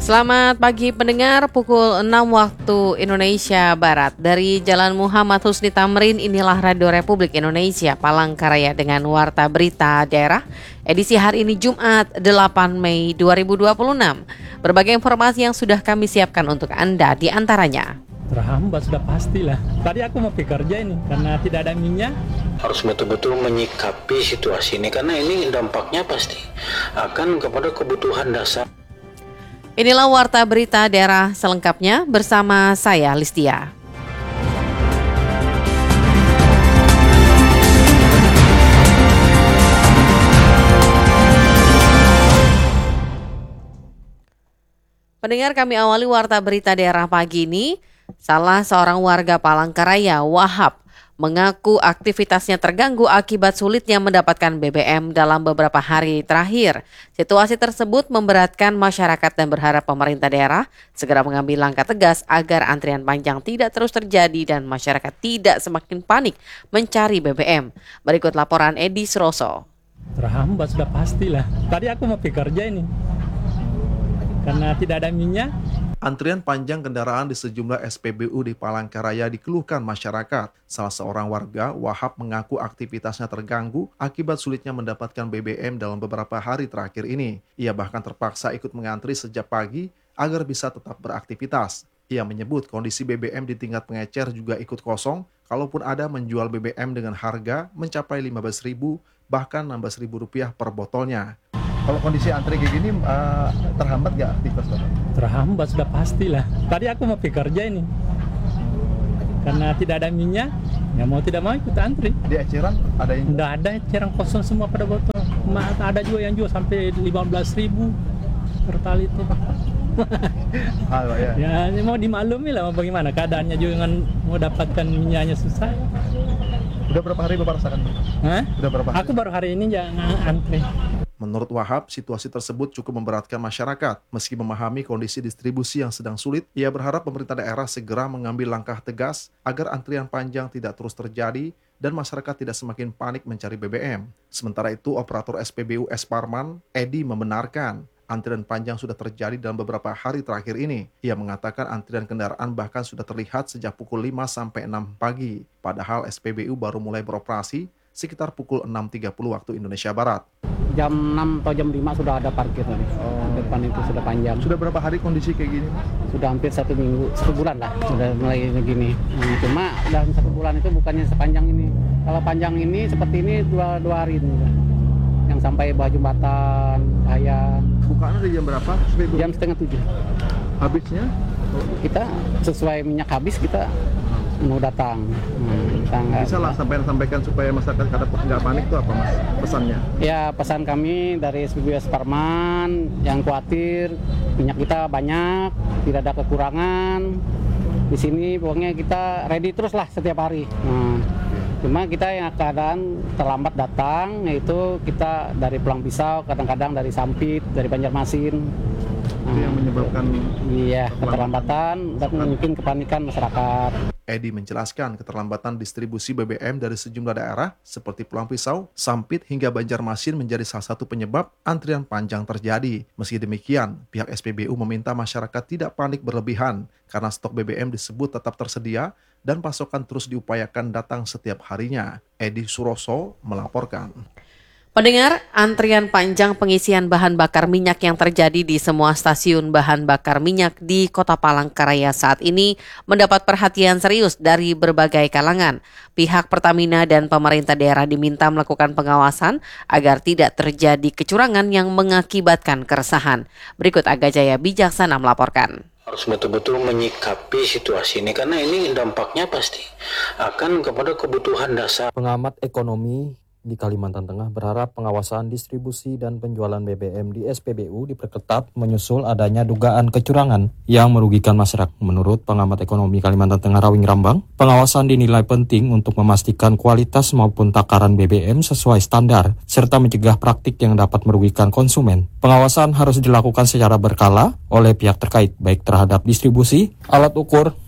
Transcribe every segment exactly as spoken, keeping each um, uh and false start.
Selamat pagi pendengar, pukul enam waktu Indonesia Barat. Dari Jalan Muhammad Husni Tamrin, inilah Radio Republik Indonesia Palangkaraya dengan Warta Berita Daerah. Edisi hari ini Jumat delapan Mei dua ribu dua puluh enam. Berbagai informasi yang sudah kami siapkan untuk Anda, di antaranya. Terhambat sudah pastilah. Tadi aku mau bekerja ini karena tidak ada minyak. Harus betul-betul menyikapi situasi ini karena ini dampaknya pasti akan kepada kebutuhan dasar. Inilah Warta Berita Daerah selengkapnya bersama saya Listia. Pendengar, kami awali Warta Berita Daerah pagi ini. Salah seorang warga Palangkaraya, Wahab, mengaku aktivitasnya terganggu akibat sulitnya mendapatkan B B M dalam beberapa hari terakhir. Situasi tersebut memberatkan masyarakat dan berharap pemerintah daerah segera mengambil langkah tegas agar antrian panjang tidak terus terjadi dan masyarakat tidak semakin panik mencari B B M. Berikut laporan Edi Suroso. Terhambat sudah pastilah. Tadi aku mau bekerja ini karena tidak ada minyak. Antrian panjang kendaraan di sejumlah S P B U di Palangkaraya dikeluhkan masyarakat. Salah seorang warga, Wahab, mengaku aktivitasnya terganggu akibat sulitnya mendapatkan B B M dalam beberapa hari terakhir ini. Ia bahkan terpaksa ikut mengantri sejak pagi agar bisa tetap beraktivitas. Ia menyebut kondisi B B M di tingkat pengecer juga ikut kosong, kalaupun ada menjual B B M dengan harga mencapai lima belas ribu bahkan enam belas ribu rupiah per botolnya. Kalau kondisi antri kayak gini uh, terhambat nggak aktivitas Bapak? Terhambat sudah pastilah. Tadi aku mau bekerja ini karena tidak ada minyak, ya mau tidak mau ikut antri. Di eceran ada yang? Nggak ada, eceran kosong semua pada botol. Ada juga yang jual sampai lima belas ribu per tali itu. Ah, ya. Ya mau dimaklumi lah, mau bagaimana keadaannya juga kan, mau dapatkan minyaknya susah. Udah berapa hari Bapak rasakan? Hah? Udah berapa hari? Aku baru hari ini jangan antri. Menurut Wahab, situasi tersebut cukup memberatkan masyarakat. Meski memahami kondisi distribusi yang sedang sulit, ia berharap pemerintah daerah segera mengambil langkah tegas agar antrian panjang tidak terus terjadi dan masyarakat tidak semakin panik mencari B B M. Sementara itu, operator S P B U S Parman, Edi, membenarkan antrian panjang sudah terjadi dalam beberapa hari terakhir ini. Ia mengatakan antrian kendaraan bahkan sudah terlihat sejak pukul lima sampai enam pagi. Padahal S P B U baru mulai beroperasi sekitar pukul enam tiga puluh waktu Indonesia Barat. Jam enam atau jam lima sudah ada parkir tadi. Oh. Depan itu sudah panjang. Sudah berapa hari kondisi kayak gini? Sudah hampir satu minggu, satu bulan lah. Sudah mulai begini. Hmm, cuma dalam satu bulan itu bukannya sepanjang ini. Kalau panjang ini seperti ini dua, dua hari ini. Yang sampai bawah jembatan, Bayan. Bukaan dari jam berapa? Jam setengah tujuh. Habisnya? Kita sesuai minyak habis kita mau datang. Hmm, Bisa lah sampai sampaikan supaya masyarakat nggak panik itu apa Mas pesannya? Ya, pesan kami dari S P B U S Parman yang khawatir minyak kita banyak, tidak ada kekurangan. Di sini pokoknya kita ready terus lah setiap hari. Nah, cuma kita yang keadaan terlambat datang, yaitu kita dari Pulang Pisau, kadang-kadang dari Sampit, dari Banjarmasin. Itu yang menyebabkan iya keterlambatan dan mungkin kepanikan masyarakat. Edi menjelaskan keterlambatan distribusi B B M dari sejumlah daerah seperti Pulang Pisau, Sampit hingga Banjarmasin menjadi salah satu penyebab antrian panjang terjadi. Meski demikian, pihak S P B U meminta masyarakat tidak panik berlebihan karena stok B B M disebut tetap tersedia dan pasokan terus diupayakan datang setiap harinya. Edi Suroso melaporkan. Pendengar, antrian panjang pengisian bahan bakar minyak yang terjadi di semua stasiun bahan bakar minyak di Kota Palangkaraya saat ini mendapat perhatian serius dari berbagai kalangan. Pihak Pertamina dan pemerintah daerah diminta melakukan pengawasan agar tidak terjadi kecurangan yang mengakibatkan keresahan. Berikut Aga Jaya Bijaksana melaporkan. Harus betul-betul menyikapi situasi ini karena ini dampaknya pasti akan kepada kebutuhan dasar. Pengamat ekonomi di Kalimantan Tengah berharap pengawasan distribusi dan penjualan B B M di S P B U diperketat menyusul adanya dugaan kecurangan yang merugikan masyarakat. Menurut pengamat ekonomi Kalimantan Tengah Rawing Rambang, pengawasan dinilai penting untuk memastikan kualitas maupun takaran B B M sesuai standar, serta mencegah praktik yang dapat merugikan konsumen. Pengawasan harus dilakukan secara berkala oleh pihak terkait, baik terhadap distribusi, alat ukur,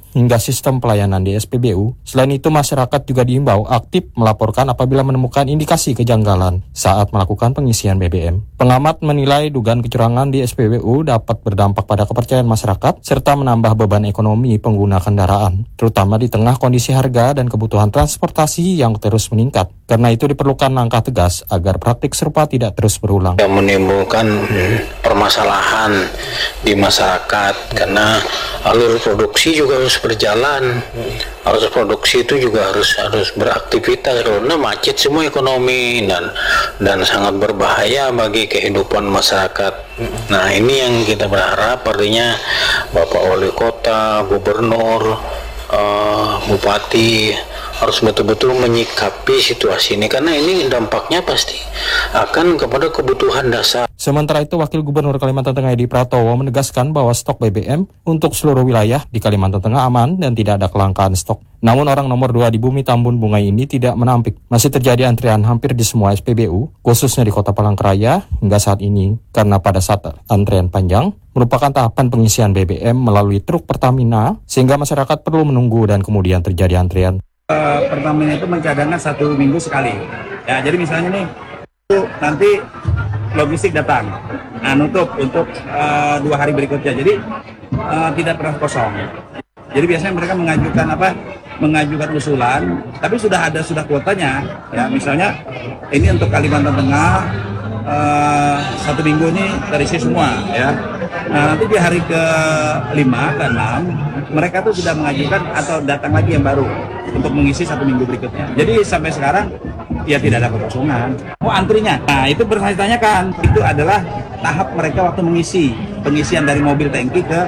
hingga sistem pelayanan di S P B U. Selain itu, masyarakat juga diimbau aktif melaporkan apabila menemukan indikasi kejanggalan saat melakukan pengisian B B M. Pengamat menilai dugaan kecurangan di S P B U dapat berdampak pada kepercayaan masyarakat serta menambah beban ekonomi pengguna kendaraan, terutama di tengah kondisi harga dan kebutuhan transportasi yang terus meningkat. Karena itu diperlukan langkah tegas agar praktik serupa tidak terus berulang. Yang menimbulkan permasalahan di masyarakat karena alur produksi juga harus berjalan, harus produksi itu juga harus harus beraktivitas karena macet semua ekonomi dan dan sangat berbahaya bagi kehidupan masyarakat. Nah ini yang kita berharap, artinya Bapak Wali Kota, Gubernur, uh, Bupati harus betul-betul menyikapi situasi ini karena ini dampaknya pasti akan kepada kebutuhan dasar. Sementara itu, Wakil Gubernur Kalimantan Tengah Edi Pratowo menegaskan bahwa stok B B M untuk seluruh wilayah di Kalimantan Tengah aman dan tidak ada kelangkaan stok. Namun orang nomor dua di bumi Tambun Bungai ini tidak menampik. Masih terjadi antrian hampir di semua S P B U, khususnya di Kota Palangkaraya hingga saat ini, karena pada saat antrian panjang merupakan tahapan pengisian B B M melalui truk Pertamina, sehingga masyarakat perlu menunggu dan kemudian terjadi antrian. Uh, Pertamina itu mencadangkan satu minggu sekali. Ya, jadi misalnya nih, nanti logistik datang, nah, nutup untuk uh, dua hari berikutnya. Jadi uh, tidak pernah kosong. Jadi biasanya mereka mengajukan apa? Mengajukan usulan, tapi sudah ada sudah kuotanya. Ya, misalnya ini untuk Kalimantan Tengah uh, satu minggu ini terisi semua. Ya, nah, nanti di hari ke lima ke enam mereka tuh sudah mengajukan atau datang lagi yang baru untuk mengisi satu minggu berikutnya. Jadi sampai sekarang ya tidak ada kekosongan. Oh antrinya, nah itu bertanya-tanyakan, itu adalah tahap mereka waktu mengisi pengisian dari mobil tangki ke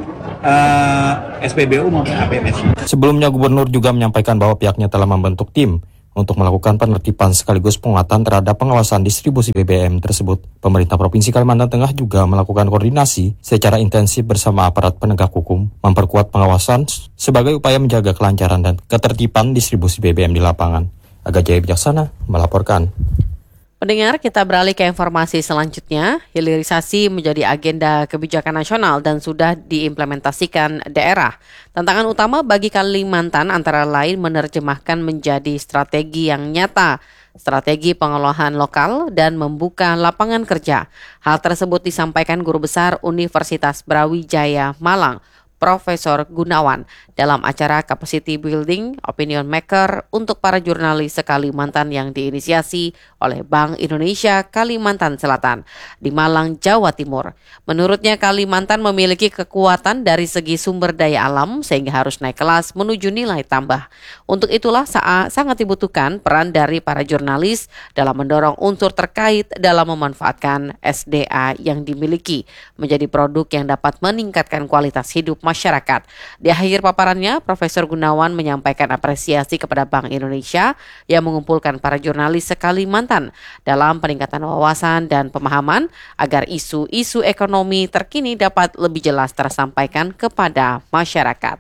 uh, S P B U maupun A P M S. Sebelumnya Gubernur juga menyampaikan bahwa pihaknya telah membentuk tim untuk melakukan penertiban sekaligus penguatan terhadap pengawasan distribusi B B M tersebut. Pemerintah Provinsi Kalimantan Tengah juga melakukan koordinasi secara intensif bersama aparat penegak hukum, memperkuat pengawasan sebagai upaya menjaga kelancaran dan ketertiban distribusi B B M di lapangan. Aga Jaya Bijaksana melaporkan. Pendengar, kita beralih ke informasi selanjutnya. Hilirisasi menjadi agenda kebijakan nasional dan sudah diimplementasikan daerah. Tantangan utama bagi Kalimantan antara lain menerjemahkan menjadi strategi yang nyata, strategi pengelolaan lokal dan membuka lapangan kerja. Hal tersebut disampaikan Guru Besar Universitas Brawijaya Malang, Profesor Gunawan, dalam acara Capacity Building Opinion Maker untuk para jurnalis se-Kalimantan yang diinisiasi oleh Bank Indonesia Kalimantan Selatan di Malang, Jawa Timur. Menurutnya, Kalimantan memiliki kekuatan dari segi sumber daya alam sehingga harus naik kelas menuju nilai tambah. Untuk itulah saat sangat dibutuhkan peran dari para jurnalis dalam mendorong unsur terkait dalam memanfaatkan S D A yang dimiliki menjadi produk yang dapat meningkatkan kualitas hidup masyarakat. Di akhir paparannya, Profesor Gunawan menyampaikan apresiasi kepada Bank Indonesia yang mengumpulkan para jurnalis se-Kalimantan dalam peningkatan wawasan dan pemahaman agar isu-isu ekonomi terkini dapat lebih jelas tersampaikan kepada masyarakat.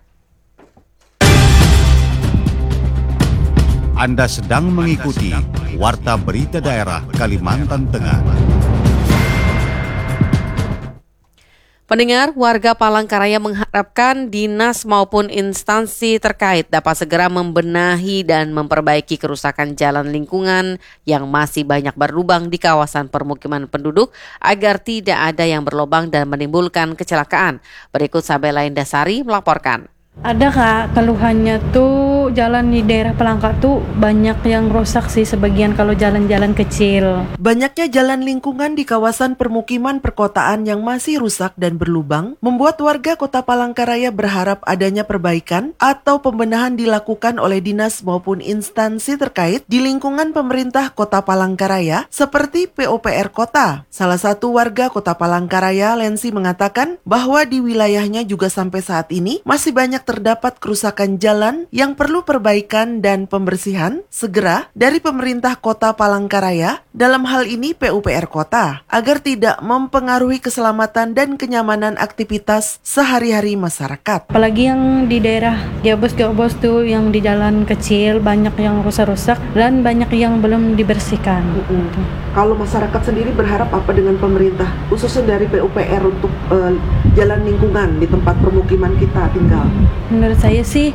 Anda sedang mengikuti Warta Berita Daerah Kalimantan Tengah. Pendengar, warga Palangkaraya mengharapkan dinas maupun instansi terkait dapat segera membenahi dan memperbaiki kerusakan jalan lingkungan yang masih banyak berlubang di kawasan permukiman penduduk agar tidak ada yang berlubang dan menimbulkan kecelakaan. Berikut Sabela Indasari melaporkan. Ada Kak, keluhannya tuh jalan di daerah Palangka tuh banyak yang rusak sih, sebagian kalau jalan-jalan kecil. Banyaknya jalan lingkungan di kawasan permukiman perkotaan yang masih rusak dan berlubang membuat warga Kota Palangkaraya berharap adanya perbaikan atau pembenahan dilakukan oleh dinas maupun instansi terkait di lingkungan pemerintah Kota Palangkaraya seperti P U P R Kota. Salah satu warga Kota Palangkaraya, Lensi, mengatakan bahwa di wilayahnya juga sampai saat ini masih banyak terdapat kerusakan jalan yang perlu perbaikan dan pembersihan segera dari pemerintah Kota Palangkaraya, dalam hal ini P U P R Kota, agar tidak mempengaruhi keselamatan dan kenyamanan aktivitas sehari-hari masyarakat. Apalagi yang di daerah Geobos-Geobos tuh yang di jalan kecil banyak yang rusak-rusak dan banyak yang belum dibersihkan. Mm-hmm. Kalau masyarakat sendiri berharap apa dengan pemerintah, khususnya dari P U P R untuk uh, jalan lingkungan di tempat permukiman kita tinggal? Menurut saya sih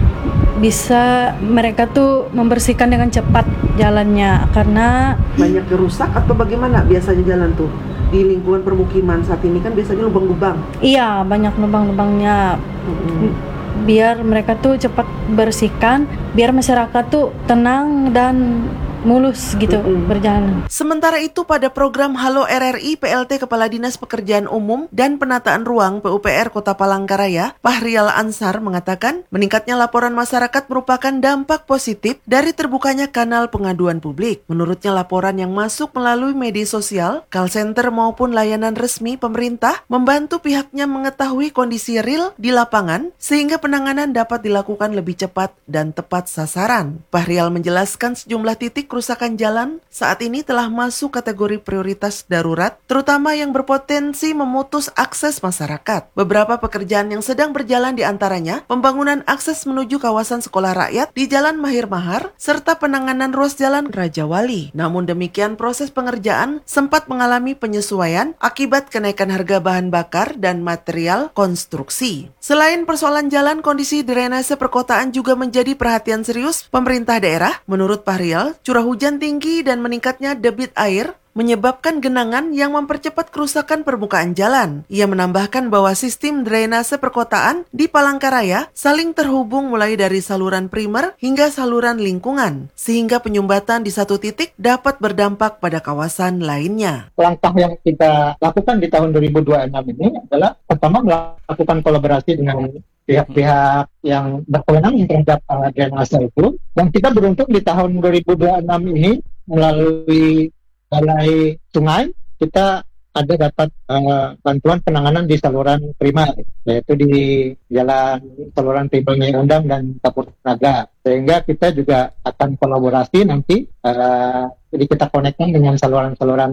bisa mereka tuh membersihkan dengan cepat jalannya, karena banyak rusak atau bagaimana biasanya jalan tuh di lingkungan permukiman saat ini kan biasanya lubang-lubang. Iya, banyak lubang-lubangnya. Hmm. Biar mereka tuh cepat bersihkan, biar masyarakat tuh tenang dan mulus gitu mm-hmm. berjalan. Sementara itu pada program Halo R R I, P L T Kepala Dinas Pekerjaan Umum dan Penataan Ruang P U P R Kota Palangkaraya, Fahrial Ansar mengatakan meningkatnya laporan masyarakat merupakan dampak positif dari terbukanya kanal pengaduan publik. Menurutnya laporan yang masuk melalui media sosial, call center maupun layanan resmi pemerintah membantu pihaknya mengetahui kondisi real di lapangan sehingga penanganan dapat dilakukan lebih cepat dan tepat sasaran. Fahrial menjelaskan sejumlah titik kerusakan jalan saat ini telah masuk kategori prioritas darurat, terutama yang berpotensi memutus akses masyarakat. Beberapa pekerjaan yang sedang berjalan di antaranya pembangunan akses menuju kawasan sekolah rakyat di Jalan Mahir Mahar, serta penanganan ruas jalan Raja Wali. Namun demikian, proses pengerjaan sempat mengalami penyesuaian akibat kenaikan harga bahan bakar dan material konstruksi. Selain persoalan jalan, kondisi drainase perkotaan juga menjadi perhatian serius pemerintah daerah. Menurut Fahrial, curah hujan tinggi dan meningkatnya debit air menyebabkan genangan yang mempercepat kerusakan permukaan jalan. Ia menambahkan bahwa sistem drainase perkotaan di Palangkaraya saling terhubung mulai dari saluran primer hingga saluran lingkungan, sehingga penyumbatan di satu titik dapat berdampak pada kawasan lainnya. Langkah yang kita lakukan di tahun dua ribu dua puluh enam ini adalah pertama melakukan kolaborasi dengan pihak-pihak yang berkewenangan terhadap uh, drainase itu. Dan kita beruntung di tahun dua ribu dua puluh enam ini melalui Balai Sungai kita ada dapat uh, bantuan penanganan di saluran primer, yaitu di jalan saluran primer Undang dan Kapur Naga. Sehingga kita juga akan kolaborasi nanti, uh, jadi kita konekkan dengan saluran-saluran